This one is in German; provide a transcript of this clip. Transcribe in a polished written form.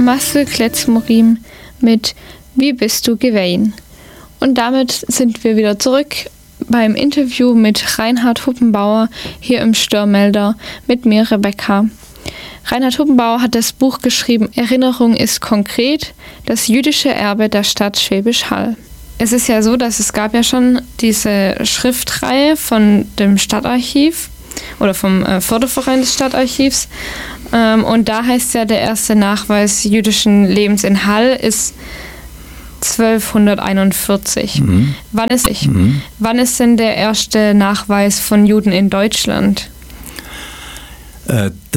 Marcel Kletz-Morim mit Wie bist du gewesen? Und damit sind wir wieder zurück beim Interview mit Reinhard Huppenbauer hier im Störmelder mit mir, Rebecca. Reinhard Huppenbauer hat das Buch geschrieben Erinnerung ist konkret, das jüdische Erbe der Stadt Schwäbisch Hall. Es ist ja so, dass es gab ja schon diese Schriftreihe von dem Stadtarchiv oder vom Förderverein des Stadtarchivs. Und da heißt ja, der erste Nachweis jüdischen Lebens in Hall ist 1241. Wann ist denn der erste Nachweis von Juden in Deutschland? Das